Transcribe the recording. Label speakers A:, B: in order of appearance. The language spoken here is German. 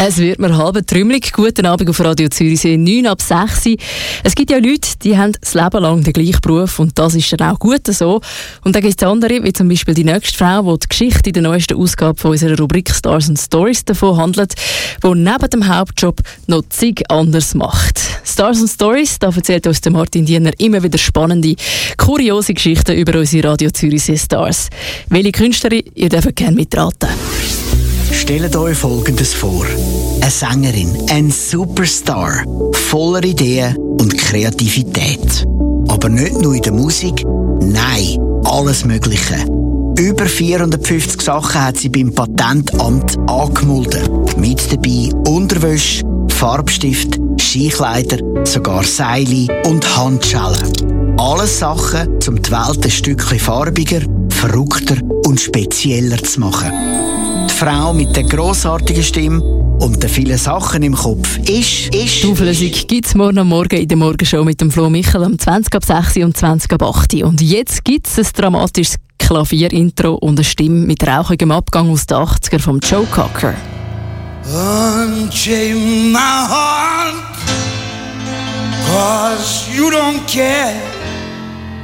A: Es wird mir halb trümmelig. Guten Abend auf Radio Zürichsee, 9 ab 6. Es gibt ja Leute, die haben das Leben lang den gleichen Beruf und das ist dann auch gut so. Und dann gibt es andere, wie zum Beispiel die nächste Frau, die Geschichte in der neuesten Ausgabe von unserer Rubrik Stars and Stories davon handelt, die neben dem Hauptjob noch zig anderes macht. Stars and Stories, da erzählt uns der Martin Diener immer wieder spannende, kuriose Geschichten über unsere Radio Zürichsee Stars. Welche Künstlerin, ihr dürft gerne mitraten.
B: Stellt euch Folgendes vor. Eine Sängerin, ein Superstar, voller Ideen und Kreativität. Aber nicht nur in der Musik, nein, alles Mögliche. Über 450 Sachen hat sie beim Patentamt angemeldet. Mit dabei Unterwäsche, Farbstift, Skikleider, sogar Seile und Handschellen. Alles Sachen, um die Welt ein Stückchen farbiger, verrückter und spezieller zu machen. Die Frau mit der grossartigen Stimme und den vielen Sachen im Kopf ist...
A: Die Auflösung gibt es morgen am Morgen in der Morgenshow mit dem Flo Michel am 20 ab 6 und 20 ab 8. Und jetzt gibt es ein dramatisches Klavierintro und eine Stimme mit rauchigem Abgang aus den 80er vom Joe Cocker.
C: Unchain my heart, 'cause you don't care.